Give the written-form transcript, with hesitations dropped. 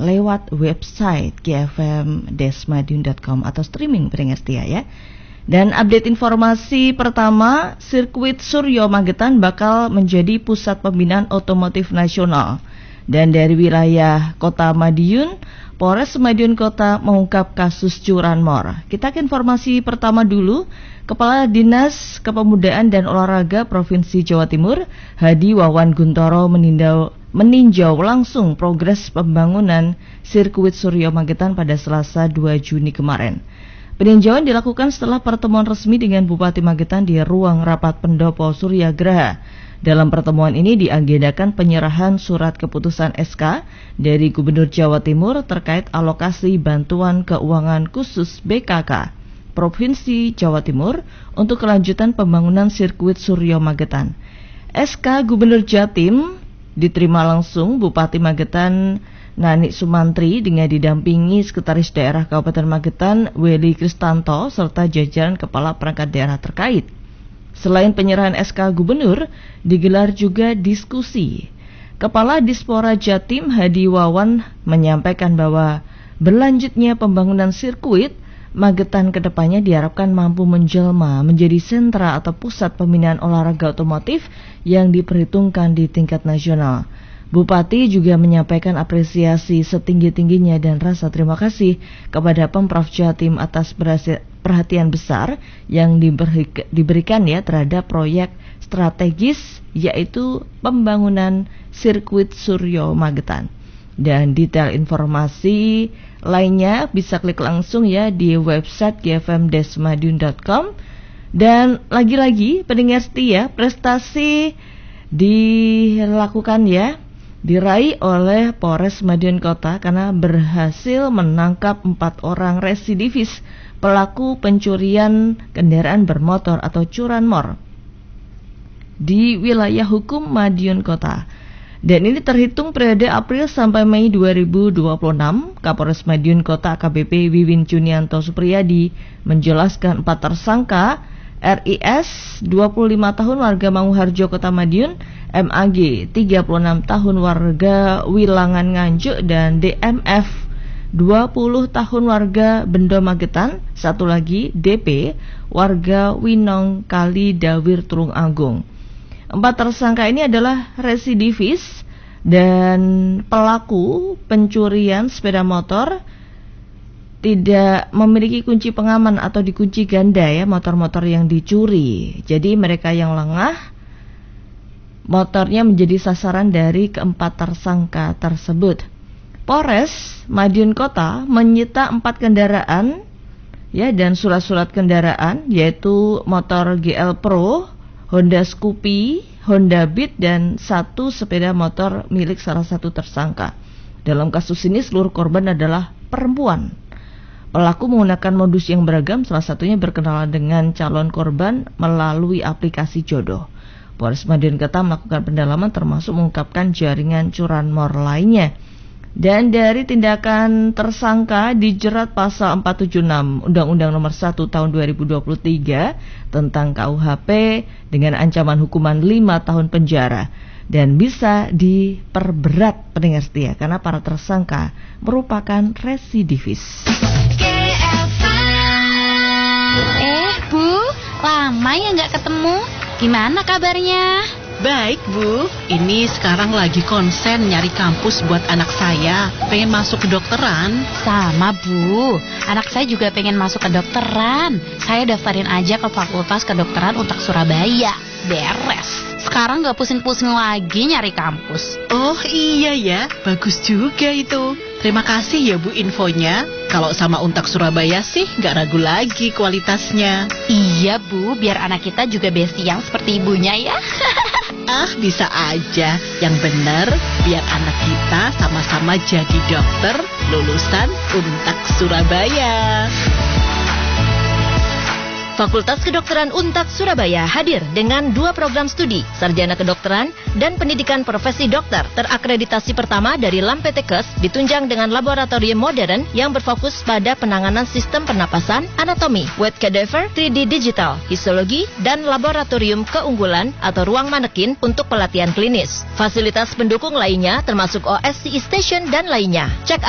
lewat website gfmdesmadiun.com atau streaming pendengar setia ya. Dan update informasi pertama, sirkuit Suryo Magetan bakal menjadi pusat pembinaan otomotif nasional. Dan dari wilayah Kota Madiun, Polres Madiun Kota mengungkap kasus curanmor. Kita ke informasi pertama dulu. Kepala Dinas Kepemudaan dan Olahraga Provinsi Jawa Timur, Hadi Wawan Guntoro meninjau langsung progres pembangunan sirkuit Suryo Magetan pada Selasa 2 Juni kemarin. Peninjauan dilakukan setelah pertemuan resmi dengan Bupati Magetan di ruang rapat Pendopo Suryagraha. Dalam pertemuan ini diagendakan penyerahan surat keputusan SK dari Gubernur Jawa Timur terkait alokasi bantuan keuangan khusus BKK Provinsi Jawa Timur untuk kelanjutan pembangunan sirkuit Suryo Magetan. SK Gubernur Jatim diterima langsung Bupati Magetan Nani Sumantri dengan didampingi Sekretaris Daerah Kabupaten Magetan Weli Kristanto serta jajaran kepala perangkat daerah terkait. Selain penyerahan SK Gubernur, digelar juga diskusi. Kepala Dispora Jatim Hadi Wawan menyampaikan bahwa berlanjutnya pembangunan sirkuit Magetan kedepannya diharapkan mampu menjelma menjadi sentra atau pusat pembinaan olahraga otomotif yang diperhitungkan di tingkat nasional. Bupati juga menyampaikan apresiasi setinggi-tingginya dan rasa terima kasih kepada Pemprov Jatim atas perhatian besar yang diberikan ya terhadap proyek strategis yaitu pembangunan sirkuit Suryo Magetan. Dan detail informasi lainnya bisa klik langsung ya di website gfmdesmadiun.com. Dan lagi-lagi pendengar setia, prestasi dilakukan ya diraih oleh Polres Madiun Kota karena berhasil menangkap 4 orang residivis pelaku pencurian kendaraan bermotor atau curanmor di wilayah hukum Madiun Kota. Dan ini terhitung periode April sampai Mei 2026. Kapolres Madiun Kota AKBP Wiwin Junianto Supriyadi menjelaskan 4 tersangka RIS 25 tahun warga Manguharjo Kota Madiun, MAG 36 tahun warga Wilangan Nganjuk, dan DMF 20 tahun warga Bendo Magetan, satu lagi DP warga Winong Kali Dawir Tulung Agung. 4 tersangka ini adalah residivis dan pelaku pencurian sepeda motor tidak memiliki kunci pengaman atau dikunci ganda ya motor-motor yang dicuri. Jadi mereka yang lengah, motornya menjadi sasaran dari keempat tersangka tersebut. Polres Madiun Kota menyita 4 kendaraan ya dan surat-surat kendaraan yaitu motor GL Pro, Honda Scoopy, Honda Beat, dan 1 sepeda motor milik salah satu tersangka. Dalam kasus ini seluruh korban adalah perempuan. Pelaku menggunakan modus yang beragam, salah satunya berkenalan dengan calon korban melalui aplikasi jodoh. Polres Madiun Kota melakukan pendalaman termasuk mengungkapkan jaringan curanmor lainnya. Dan dari tindakan tersangka dijerat pasal 476 Undang-Undang Nomor 1 Tahun 2023 tentang KUHP dengan ancaman hukuman 5 tahun penjara dan bisa diperberat pendengar setia karena para tersangka merupakan residivis. Bu, lama ya nggak ketemu. Gimana kabarnya? Baik, Bu. Ini sekarang lagi konsen nyari kampus buat anak saya. Pengen masuk kedokteran. Sama, Bu. Anak saya juga pengen masuk kedokteran. Saya daftarin aja ke Fakultas Kedokteran Untak Surabaya. Beres. Sekarang nggak pusing-pusing lagi nyari kampus. Oh iya ya, bagus juga itu. Terima kasih ya Bu infonya. Kalau sama Untak Surabaya sih nggak ragu lagi kualitasnya. Iya Bu, biar anak kita juga bestiang seperti ibunya ya. Ah, bisa aja. Yang bener, biar anak kita sama-sama jadi dokter lulusan Untak Surabaya. Fakultas Kedokteran Untak Surabaya hadir dengan 2 program studi, Sarjana Kedokteran dan Pendidikan Profesi Dokter, terakreditasi pertama dari LAMPTKes, ditunjang dengan laboratorium modern yang berfokus pada penanganan sistem pernapasan, anatomi, wet cadaver, 3D digital, histologi, dan laboratorium keunggulan atau ruang manekin untuk pelatihan klinis. Fasilitas pendukung lainnya termasuk OSCE Station dan lainnya. Cek